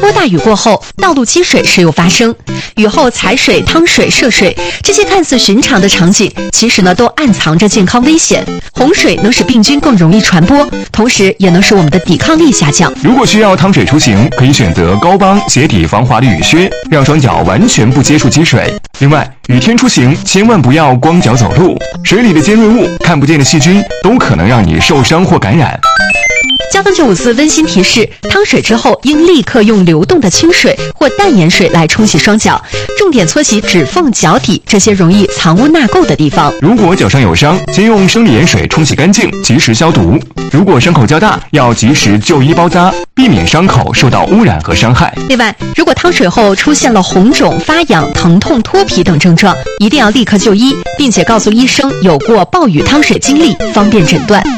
波大雨过后，道路积水时有发生。雨后踩水、趟水、涉水，这些看似寻常的场景，其实呢都暗藏着健康危险。洪水能使病菌更容易传播，同时也能使我们的抵抗力下降。 如果需要趟水出行，可以选择高帮鞋底防滑的雨靴，让双脚完全不接触积水。另外，雨天出行千万不要光脚走路，水里的尖锐物、看不见的细菌都可能让你受伤或感染。 交通954温馨提示：趟水之后应立刻用流动的清水或淡盐水来冲洗双脚，重点搓洗指缝、脚底这些容易藏污纳垢的地方。 如果脚上有伤，先用生理盐水冲洗干净，及时消毒。如果伤口较大，要及时就医包扎，避免伤口受到污染和伤害。 另外，如果趟水后出现了红肿、发痒、疼痛、脱皮等症状，一定要立刻就医，并且告诉医生有过暴雨趟水经历，方便诊断。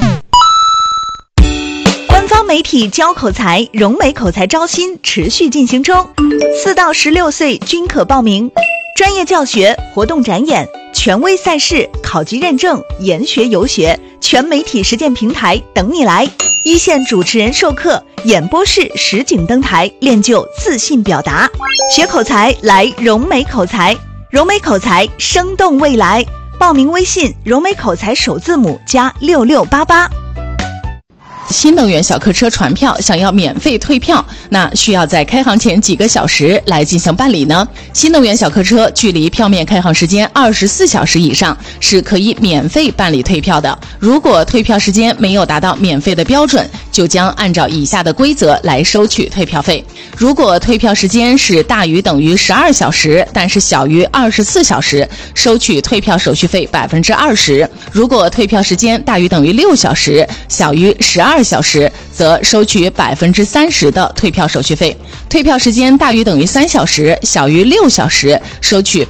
官方媒体教口才，融美口才招新持续进行中，4到16岁均可报名。专业教学、活动展演、权威赛事、考级认证、研学游学、全媒体实践平台等你来。一线主持人授课，演播室实景登台，练就自信表达。学口才来融美口才，融美口才生动未来。报名微信融美口才首字母加6688。 新能源小客车传票想要免费退票，那需要在开行前几个小时来进行办理呢？新能源小客车距离票面开行时间24小时以上是可以免费办理退票的。如果退票时间没有达到免费的标准，就将按照以下的规则来收取退票费。如果退票时间是大于等于12小时，但是小于24小时，收取退票手续费20%。如果退票时间大于等于6小时，小于12小时，则收取30%的退票手续费。退票时间大于等于3小时，小于6小时，收取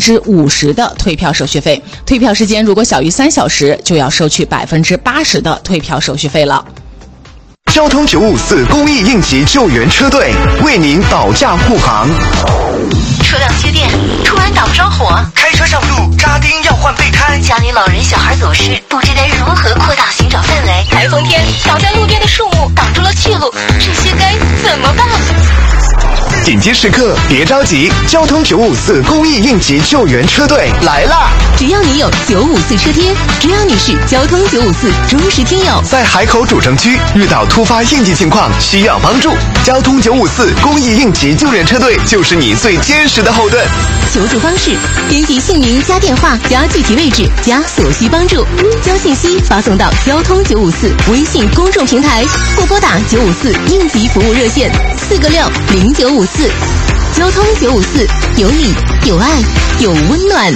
50%的退票手续费。退票时间如果小于3小时，就要收取80%的退票手续费了。 交通954公益应急救援车队为您保驾护航。 车辆缺电，突然打不着火， 开车上路扎钉要换备胎， 家里老人小孩走失，不知该如何扩大寻找范围。台风天，倒在路边的树木挡住了去路，这些该怎么办？ 紧急时刻别着急，交通954公益应急救援车队来啦！ 只要你有954车贴，只要你是交通954忠实听友， 在海口主城区遇到突发应急情况需要帮助，交通954公益应急救援车队就是你最坚实的后盾。 求助方式：编辑姓名加电话加具体位置加所需帮助，将信息发送到交通954微信公众平台，或拨打954应急服务热线4个6 0954。交通954，有你，有爱，有温暖。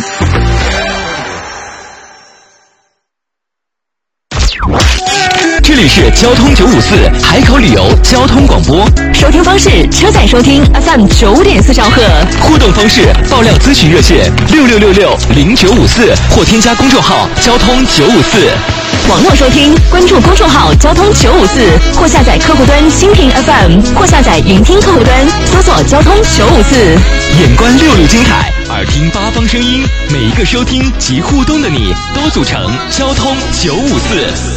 这里是交通954海口旅游交通广播， 收听方式：车载收听 FM 9.4兆赫。 互动方式：爆料咨询热线66660954，或添加公众号交通954。 网络收听，关注公众号交通954，或下载客户端蜻蜓 FM， 或下载云听客户端，搜索交通954。 眼观六路精彩，耳听八方声音，每一个收听及互动的你，都组成交通954。